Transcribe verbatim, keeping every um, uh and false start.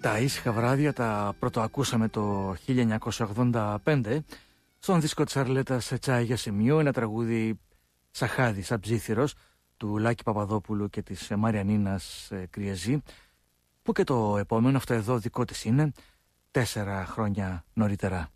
Τα ήσυχα βράδια τα πρωτοακούσαμε το χίλια εννιακόσια ογδόντα πέντε στον δίσκο της Αρλέτας «Τσάι για σημείο», ένα τραγούδι Σαχάδης Αψίθυρος του Λάκη Παπαδόπουλου και της Μαριανίνας Κριεζή, που και το επόμενο αυτό εδώ δικό της είναι τέσσερα χρόνια νωρίτερα.